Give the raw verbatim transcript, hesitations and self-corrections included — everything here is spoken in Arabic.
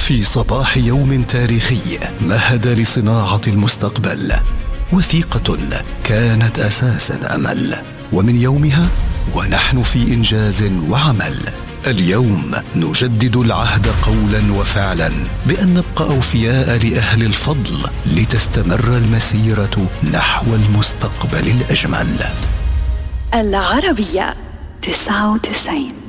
في صباح يوم تاريخي مهد لصناعة المستقبل، وثيقة كانت أساس الأمل، ومن يومها ونحن في إنجاز وعمل. اليوم نجدد العهد قولا وفعلا بأن نبقى أوفياء لأهل الفضل لتستمر المسيرة نحو المستقبل الأجمل. العربية تسعة وتسعين.